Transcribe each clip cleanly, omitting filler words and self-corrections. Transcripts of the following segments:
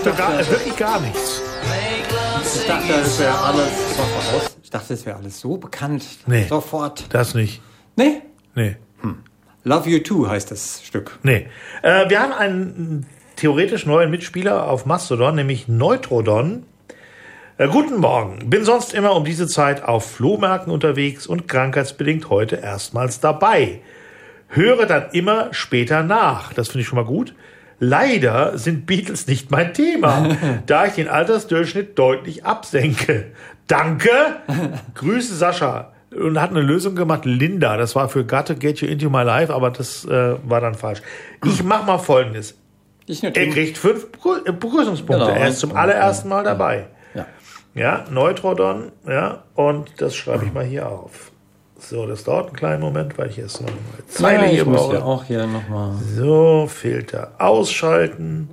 wirklich gar nichts. Ich dachte, es wäre alles es wäre alles so bekannt. Nee, sofort. Das nicht. Nee? Nee. Love You Too heißt das Stück. Nee. Wir haben einen theoretisch neuen Mitspieler auf Mastodon, nämlich Neutrodon. Guten Morgen. Bin sonst immer um diese Zeit auf Flohmärkten unterwegs und krankheitsbedingt heute erstmals dabei. Höre dann immer später nach. Das finde ich schon mal gut. Leider sind Beatles nicht mein Thema, da ich den Altersdurchschnitt deutlich absenke. Danke. Grüße Sascha. Und hat eine Lösung gemacht, Linda. Das war für Gotta Get You Into My Life, aber das war dann falsch. Ich mach mal Folgendes. Er kriegt 5 Begrüßungspunkte. Genau, Er ist zum allerersten Mal dabei. Ja, Neutrodon. Ja, und das schreibe ich mal hier auf. So, das dauert einen kleinen Moment, weil ich jetzt noch eine Zeile hier brauche. Ja auch hier nochmal. So, Filter ausschalten.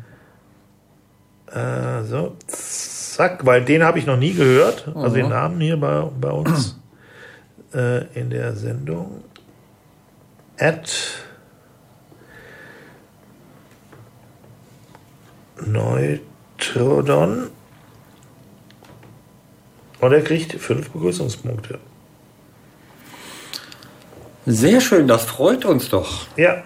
So, zack, weil den habe ich noch nie gehört. Also den Namen hier bei uns in der Sendung. @Neutrodon. Und er kriegt 5 Begrüßungspunkte. Sehr schön, das freut uns doch. Ja.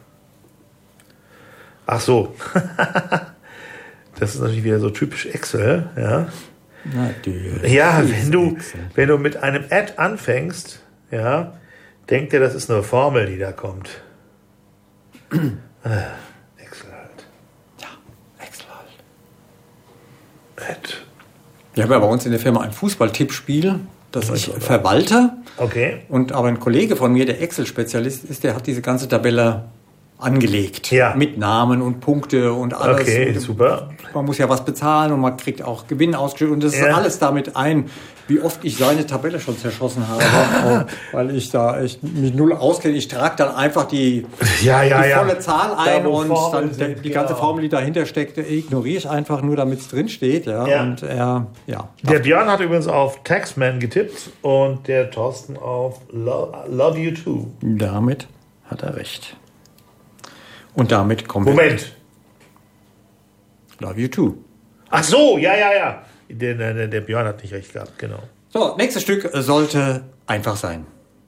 Ach so. Das ist natürlich wieder so typisch Excel, ja. Natürlich. Ja, wenn du mit einem Add anfängst, ja, denkt er, das ist eine Formel, die da kommt. Excel halt. Ja, Excel halt. Add. Wir haben ja bei uns in der Firma ein Fußball-Tippspiel, das ich verwalte. Okay. Und aber ein Kollege von mir, der Excel-Spezialist ist, der hat diese ganze Tabelle angelegt. Ja. Mit Namen und Punkte und alles. Okay, und super. Man muss ja was bezahlen und man kriegt auch Gewinn ausgeschüttet. Und das ist alles damit ein, wie oft ich seine Tabelle schon zerschossen habe. Weil ich da echt mich null auskenne. Ich trage dann einfach die volle Zahl ein und dann die ganze Formel, die dahinter steckt, ignoriere ich einfach nur, damit es drin steht. Ja. Und der Björn hat übrigens auf Taxman getippt und der Thorsten auf Love You Too. Damit hat er recht. Und damit kommen wir... Moment. Love You Too. Ach so, ja. Der Björn hat nicht recht gehabt, genau. So, nächstes Stück sollte einfach sein.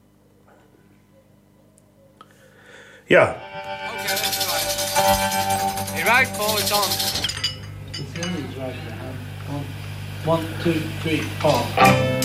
Okay, Ja. that's right. You right, Paul? It's on. It's in his right hand. 1, 2, 3, 4.